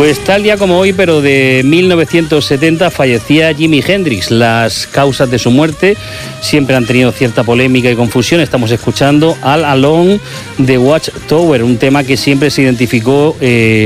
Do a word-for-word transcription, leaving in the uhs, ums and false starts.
Pues tal día como hoy, pero de mil novecientos setenta, fallecía Jimi Hendrix. Las causas de su muerte siempre han tenido cierta polémica y confusión. Estamos escuchando All Alone de Watchtower, un tema que siempre se identificó... Eh,